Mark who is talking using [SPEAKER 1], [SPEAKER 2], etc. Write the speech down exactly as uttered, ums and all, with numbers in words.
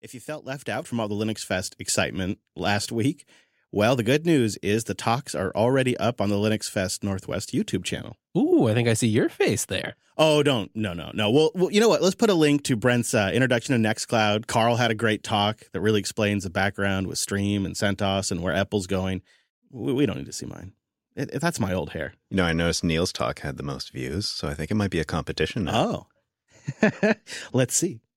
[SPEAKER 1] If you felt left out from all the Linux Fest excitement last week, well, the good news is the talks are already up on the Linux Fest Northwest YouTube channel.
[SPEAKER 2] Ooh, I think I see your face there.
[SPEAKER 1] Oh, don't. No, no, no. Well, well you know what? Let's put a link to Brent's uh, introduction to Nextcloud. Carl had a great talk that really explains the background with Stream and CentOS and where Apple's going. We, we don't need to see mine. It, it, that's my old hair.
[SPEAKER 3] You know, I noticed Neil's talk had the most views, so I think it might be a competition now.
[SPEAKER 1] Oh. Let's see.